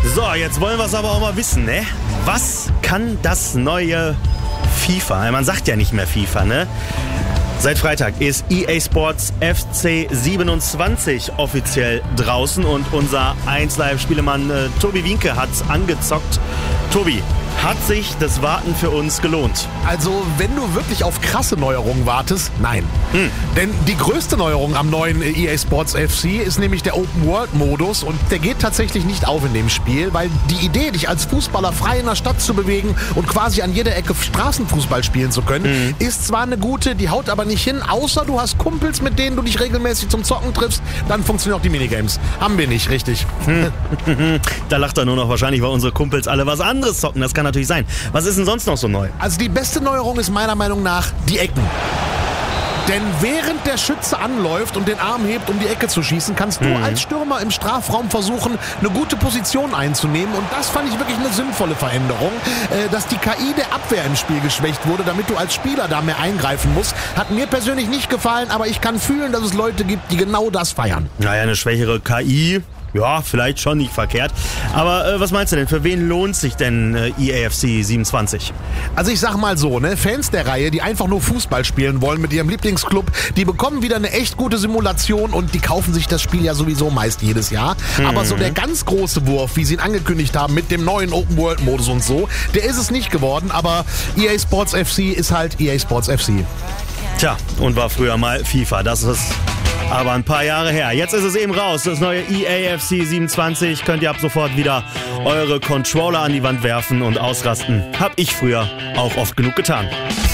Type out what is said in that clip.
So, jetzt wollen wir es aber auch mal wissen, ne? Was kann das neue FIFA? Man sagt ja nicht mehr FIFA, ne? Seit Freitag ist EA Sports FC 27 offiziell draußen und unser 1Live-Spielemann Tobi Wienke hat's angezockt. Tobi, hat sich das Warten für uns gelohnt? Also, wenn du wirklich auf krasse Neuerungen wartest, nein. Denn die größte Neuerung am neuen EA Sports FC ist nämlich der Open-World-Modus und der geht tatsächlich nicht auf in dem Spiel, weil die Idee, dich als Fußballer frei in der Stadt zu bewegen und quasi an jeder Ecke Straßenfußball spielen zu können, ist zwar eine gute, die haut aber nicht hin, außer du hast Kumpels, mit denen du dich regelmäßig zum Zocken triffst, dann funktionieren auch die Minigames. Haben wir nicht, richtig. Da lacht er nur noch wahrscheinlich, weil unsere Kumpels alle was anderes zocken. Das kann natürlich sein. Was ist denn sonst noch so neu? Also die beste Neuerung ist meiner Meinung nach die Ecken. Denn während der Schütze anläuft und den Arm hebt, um die Ecke zu schießen, kannst du als Stürmer im Strafraum versuchen, eine gute Position einzunehmen. Und das fand ich wirklich eine sinnvolle Veränderung. Dass die KI der Abwehr im Spiel geschwächt wurde, damit du als Spieler da mehr eingreifen musst, hat mir persönlich nicht gefallen. Aber ich kann fühlen, dass es Leute gibt, die genau das feiern. Naja, eine schwächere KI. Ja, vielleicht schon nicht verkehrt. Aber was meinst du denn? Für wen lohnt sich denn EAFC 27? Also ich sag mal so, ne, Fans der Reihe, die einfach nur Fußball spielen wollen mit ihrem Lieblingsclub, die bekommen wieder eine echt gute Simulation und die kaufen sich das Spiel ja sowieso meist jedes Jahr. Aber so der ganz große Wurf, wie sie ihn angekündigt haben mit dem neuen Open-World-Modus und so, der ist es nicht geworden. Aber EA Sports FC ist halt EA Sports FC. Tja, und war früher mal FIFA. Das ist aber ein paar Jahre her. Jetzt ist es eben raus. Das neue EAFC 27 könnt ihr ab sofort wieder eure Controller an die Wand werfen und ausrasten. Hab ich früher auch oft genug getan.